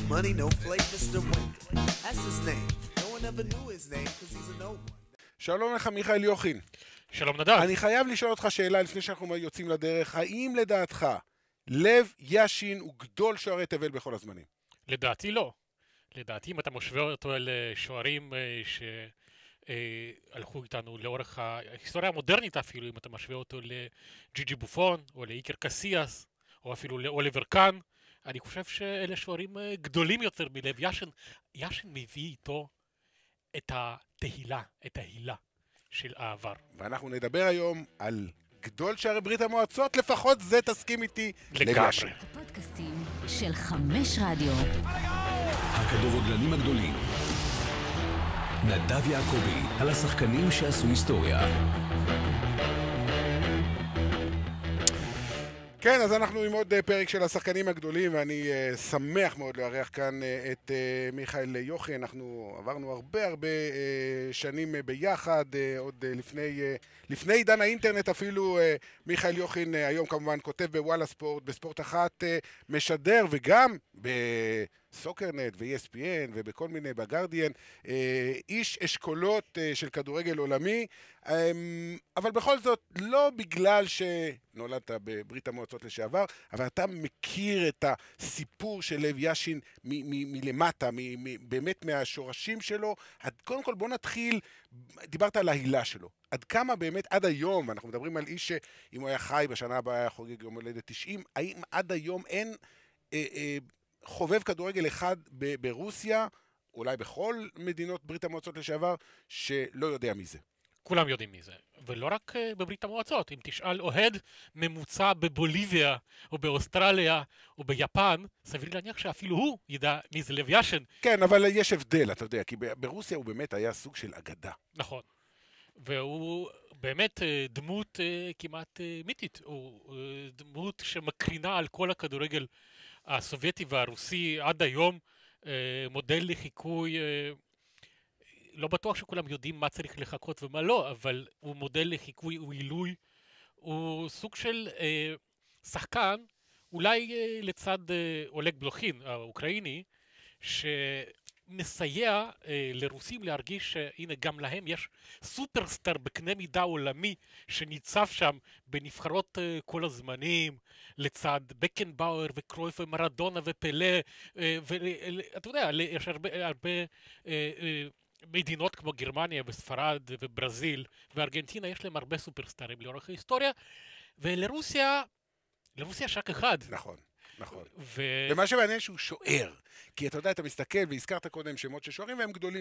money, no play, Mr. Wink. That's his name. No one ever knew his name because he's a no one. שלום לך מיכאל יוחין. שלום נדב. אני חייב לשאול אותך שאלה לפני שאנחנו יוצאים לדרך. האם לדעתך לב יאשין הוא גדול שוערי תבל בכל הזמנים? לדעתי לא. לדעתי אם אתה משווה אותו אל שוערים שהלכו איתנו לאורך ההיסטוריה המודרנית אפילו, אם אתה משווה אותו לג'יג'י בופון או לאיקר קסיאס או אפילו לאוליבר קאן, אני חושב שאלה שוערים גדולים יותר מלב יאשין. יאשין מביא איתו את התהילה, את ההילה של העבר. ואנחנו נדבר היום על גדול שערי ברית המועצות, לפחות זה תסכים איתי לגמרי. הפודקאסטים של 5 רדיו. הכדורגלנים הגדולים. נדב יעקבי על השחקנים שעשו היסטוריה. כן, אז אנחנו עם עוד פרק של השחקנים הגדולים, ואני שמח מאוד לארח כאן את מיכאל יוחין. אנחנו עברנו הרבה שנים ביחד, עוד לפני עידן האינטרנט אפילו. מיכאל יוחין היום כמובן כותב בוואלה ספורט, בספורט אחת, משדר וגם בסוקרנט ו-ESPN ובכל מיני, בגרדיאן, איש אשכולות של כדורגל עולמי, אבל בכל זאת לא בגלל שנולדת בברית המועצות לשעבר, אבל אתה מכיר את הסיפור של לב יאשין מלמטה, באמת מהשורשים שלו. קודם כל בוא נתחיל, דיברת על ההילה שלו, עד כמה באמת עד היום, אנחנו מדברים על איש שאם הוא היה חי בשנה הבאה היה חוגג יום הולדת 90, האם עד היום אין חובב כדורגל אחד ברוסיה, אולי בכל מדינות ברית המועצות לשעבר, שלא יודע מי זה? כולם יודעים מי זה, ולא רק בברית המועצות. אם תשאל אוהד ממוצע בבוליביה או באוסטרליה או ביפן, סביר להניח שאפילו הוא ידע מי זה לב יאשין. כן, אבל יש הבדל, אתה יודע, כי ברוסיה הוא באמת היה סוג של אגדה. נכון, והוא באמת דמות כמעט מיתית, הוא דמות שמקרינה על כל הכדורגל הסובייטי והרוסי עד היום, מודל לחיקוי. לא בטוח שכולם יודעים מה צריך לחכות ומה לא, אבל הוא מודל לחיקוי, הוא עילוי, הוא סוג של שחקן, אולי לצד אולג בלוכין האוקראיני, שמסייע לרוסים להרגיש שהנה גם להם יש סופרסטאר בקנה מידה עולמי שניצב שם בנבחרות כל הזמנים, לצד בקנבאואר וקרויף ומרדונה ופלה, ואתה יודע, יש הרבה מדינות כמו גרמניה וספרד וברזיל וארגנטינה, יש להם הרבה סופרסטארים לאורך ההיסטוריה, ולרוסיה יש רק אחד. נכון. ומה שמעניין שהוא שוער, כי אתה יודע, אתה מסתכל והזכרת קודם שמות של שוערים והם גדולים